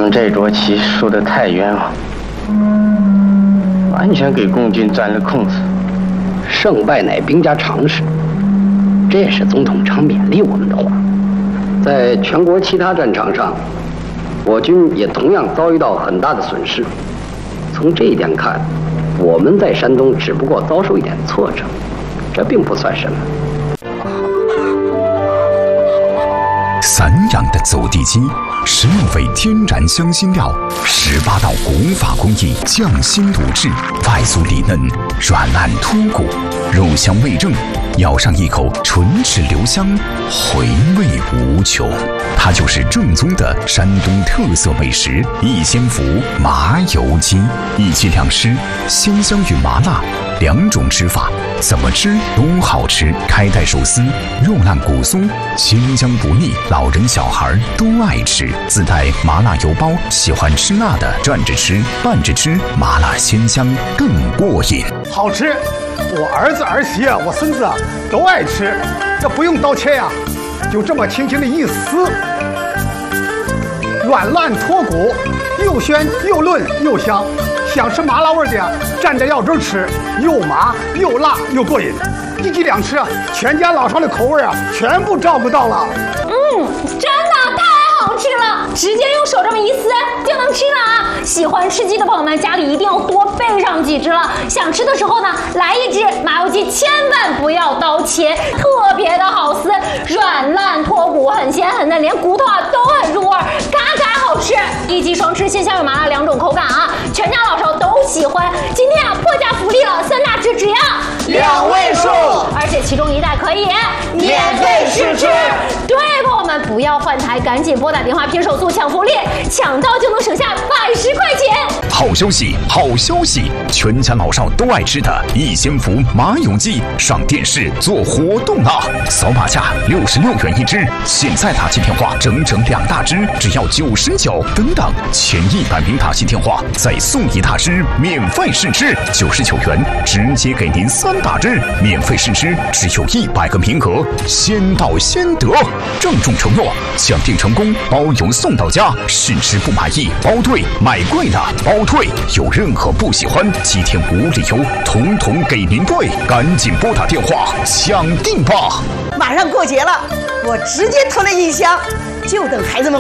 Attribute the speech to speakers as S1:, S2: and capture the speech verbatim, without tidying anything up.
S1: 们这桌棋输得太冤枉，完全给共军钻了空子。
S2: 胜败乃兵家常事，这也是总统常勉励我们的话。在全国其他战场上，我军也同样遭遇到很大的损失。从这一点看，我们在山东只不过遭受一点挫折，这并不算什么。
S3: 散养的走地鸡，十六味天然香辛料，十八道古法工艺匠心卤制，外酥里嫩，软烂脱骨，肉香味正，咬上一口唇齿留香，回味无穷。它就是正宗的山东特色美食逸仙福麻油鸡，一鸡两吃，鲜香与麻辣两种吃法，怎么吃都好吃。开袋手撕，肉烂骨松，清香不腻，老人小孩都爱吃。自带麻辣油包，喜欢吃辣的蘸着吃，拌着吃，麻辣鲜香更过瘾。
S4: 好吃，我儿子儿媳我孙子都爱吃，这不用刀切呀，就这么轻轻的一撕，软烂脱骨，又鲜又嫩又香。想吃麻辣味的呀，蘸着药汁吃，又麻又辣又过瘾。一鸡两吃啊，全家老少的口味啊，全部照顾到了。
S5: 嗯，真的太好吃了，直接用手这么一撕就能吃了啊！喜欢吃鸡的朋友们，家里一定要多备上几只了。想吃的时候呢，来一只麻油鸡，千万不要刀切，特别的好撕，软烂脱骨，很鲜很嫩，连骨头啊都很入味，嘎嘎好吃。一鸡双吃，鲜香与麻辣两种口感啊，全家老少都喜欢。今天啊，破价福利了，三大只只要
S6: 两位数，
S5: 而且其中一袋可以
S6: 免费试吃。
S5: 对，朋友们不要换台，赶紧拨打电话拼手速抢福利，抢到就能省下百十块钱。
S3: 好消息，好消息！全家老少都爱吃的逸仙福麻油鸡上电视做活动了，扫码价六十六元一只，现在打起电话整整两大只，只要九十九。等等，前一百名打起电话再送一大只免费试吃，九十九元直接给您三大只免费试吃，只有一百个名额，先到先得。郑重承诺，抢订成功包邮送到家，试吃不满意包退，买贵了包退，有任何不喜欢七天无理由统统给您退，赶紧拨打电话抢订吧！
S6: 马上过节了，我直接囤了一箱，就等孩子们